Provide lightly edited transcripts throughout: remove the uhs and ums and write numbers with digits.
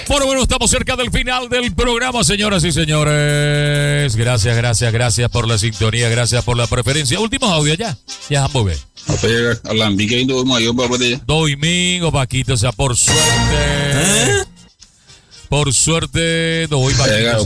Bueno, estamos cerca del final del programa, señoras y señores. Gracias por la sintonía, gracias por la preferencia. Últimos audios ya. Ya, vamos a ver. Domingo, Paquito, o sea, por suerte. Por suerte, doy Paquito.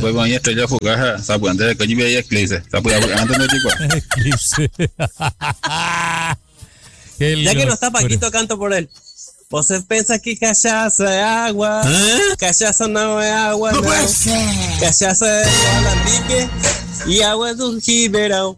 Ya que no está Paquito, canto por él. Vos pensás que cachaza es agua. Cachaza no es agua, no. Cachaza es alambique y agua es un jiberao.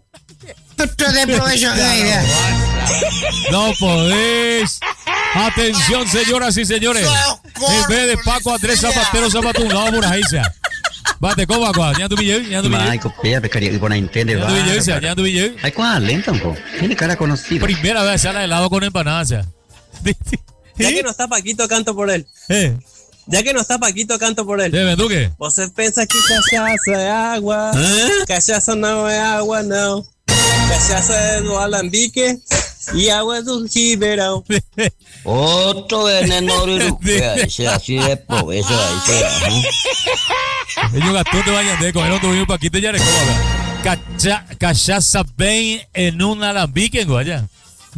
No podés. Atención, señoras y señores. En vez de Paco Andrés Zapatero Zapatún, no, por ahí sea. Bate, ¿cómo va? Ya tu billete, ya tu billete. Ay, copia, pescaría y buena entende, va. Ya tu billete. Ay, cuál lenta un poco. Tiene cara conocida. Primera vez sale de helado con empanadas, ya. Ya que no está Paquito, canto por él. Ya que no está Paquito, canto por él. Dime, ¿tú qué? Vos pensás que cachaza es agua. Cachaza no es agua, no. Cachaza es alambique y agua es un jiberao. Otro veneno, ese así de provecho, ahí sea. Ellos gastó te vayan de coger otro video Paquito ya recoba. Cachaza ven en un alambique en Guaya.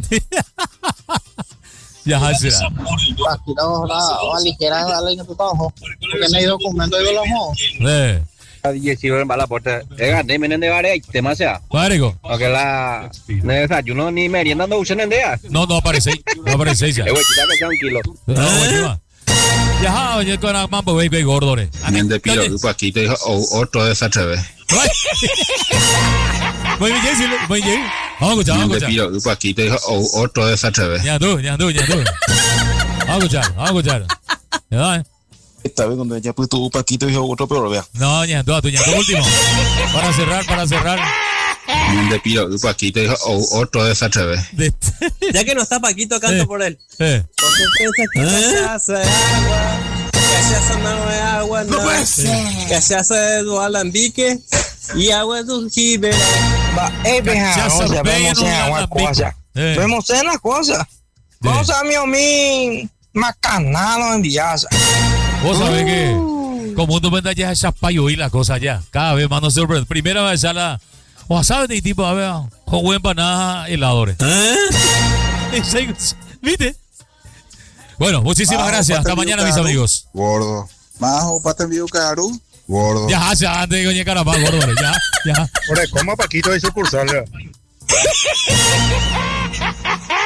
Ya será. Paquito, la ligera la ley de tu ojo. Porque no hay documento de los ojos. Y si ven la puerta, de menen de varias demasiado. Marico. Porque la desayuno ni merienda no usan en día. No aparece ya. Voy a quitar un kilo. Ya, oye, con la mambo baby gordore. También de pilo, Paquito dijo otro de esa TV. Muy bien. Vamos a escuchar. De pilo, Paquito dijo otro de esa TV. Ya tú. Vamos a escuchar. Ya, esta vez cuando ya pues tu Paquito dijo otro peor, vea. No, ya tú último. Para cerrar. De pilo, Paquito dijo otro de esa TV. Ya que no está Paquito, canto por él. Vos pensás que cachaza es agua. Cachaza no es agua, no. Cachaza es alambique y agua es un jiberao. Vemos en las cosas. Vamos a mi macanado en Villaza. Vos sabés que como tú vendas ya esas payo y la cosa ya. Cada vez más nos sorprende. Primera vez a la. O sabes de tipo, a ver, con buen empanada heladores. ¿Viste? Bueno, muchísimas gracias. Hasta mañana, mis amigos. Gordo. Majo, pate envío caro. Gordo. Ya, antes de coñe caramba, gordo. Ya. Por ¿cómo Paquito hay sucursal?